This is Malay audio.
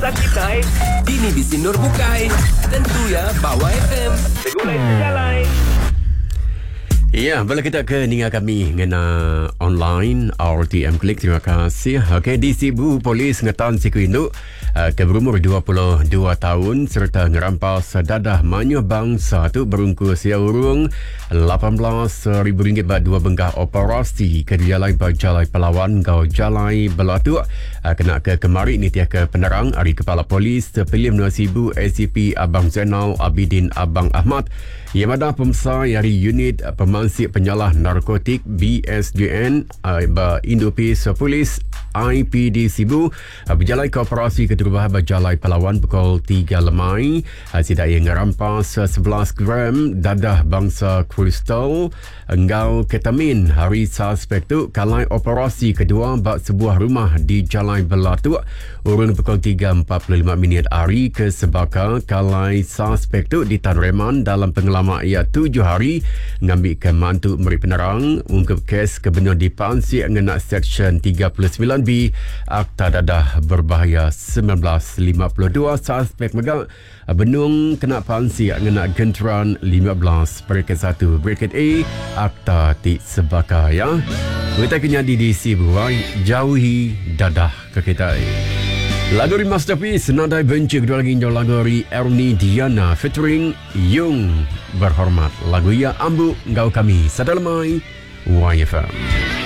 kisah kita Dini di Sinur Bukai. Tentu ya Bawa FM. Segulai sejalai. Ya, bila kita ke ninga kami ngena online RTM Klik, terima kasih. Okey, di Sibu polis ngatan siku induk ke berumur 22 tahun serta ngerampas dadah manyu bangsa tu berungkus ya urung RM18,000 bak dua bengkah operasi ke Jalai Jalai Pelawan Gau Jalai Belatu kena ke kemari ni tiak ke penerang hari Kepala Polis terpilih Menua Sibu ACP Abang Zainal Abidin Abang Ahmad yang ada pemsa dari unit pemansik penyalah narkotik BSJN Indopis Polis IPD Sibu berjalai ke operasi keterubah berjalai Pelawan pukul 3 lemai sidak yang merampas 11 gram dadah bangsa kristal engau ketamin hari suspek tu kalai operasi kedua bak sebuah rumah di Jalai Belatu urun pukul 3.45 hari ke Sebaka kalai suspek tu ditan reman dalam pengalaman ia 7 hari ngambil ke mantu meri penerang ungkap kes kebenar dipansik ngena Seksyen 39B Akta Dadah Berbahaya 1952 suspek megang benung kena pansik ngena genteran 15 Bracket 1 Bracket A Akta Ti Sebaka ya. Kita kena di Sibu jauhi dadah ke kita. Lagu dari Masterpiece Nadai Benci kedua lagi injau lagu dari Ernie Diana featuring Yung Berhormat. Lagu ia Ambu Ngau Kami Sadalamai YFM.